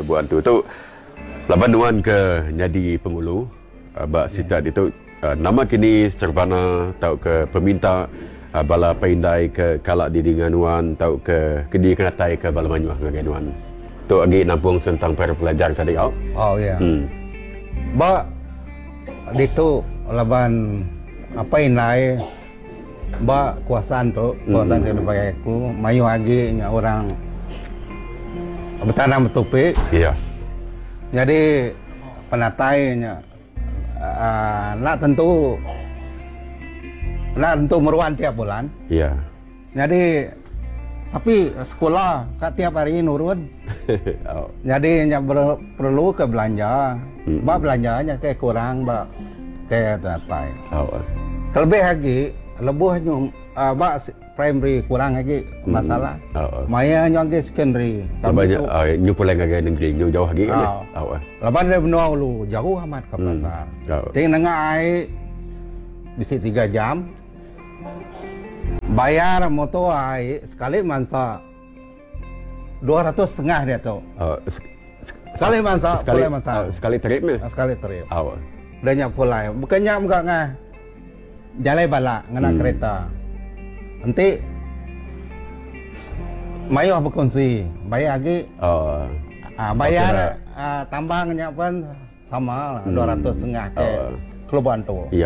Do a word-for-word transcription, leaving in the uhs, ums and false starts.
lebuhan tu. Tu laban nuan ke jadi pengulu. Uh, bak sitat itu uh, nama kini serbana tau ke peminta uh, bala paindai ke kalak di dinganuan tau ke kedi kenatai ke bala manyuah ngaganuan. Tu agi nampung tentang para pelajar tadi au. Oh ya. Hmm. Ba itu laban apa inai ba kuasaan tu kuasaan Hmm. hmm. ke aku mayu lagi nya orang bertanam topik. Iya. Jadi penatainya uh, nak tentu nak tentu meruan tiap bulan. Iya. Jadi tapi sekolah kat tiap hari nurun. Oh. Jadi nya ber, perlu ke belanja. Hmm. Ba belanjanya kayak kurang ba kayak datai. Oh. Terlebih lagi lebuhnya uh, ba primary kurang lagi masalah. Oh. Maya nya lagi secondary. Banyak uh, nyu pulai ngagai negeri nyu jauh lagi kan. Oh. Oh. Laban dari benua lu jauh amat ke pasar. Oh. Ting nengah air bisa tiga jam. Bayar motor air sekali mansa dua ratus setengah dia tu. Oh. Sekali mansa, sekali pulai mansa. uh, sekali trip ni. Sekali trip. Oh. Banyak pulai. Bukannya enggak ngah. Jalan bala ngena Hmm. kereta. Nanti mayuh berkongsi. Bayar lagi. Oh. Ah, bayar ah, tambangnya pun sama lah, Hmm. dua ratus setengah ke Oh. keluban tu. Iya.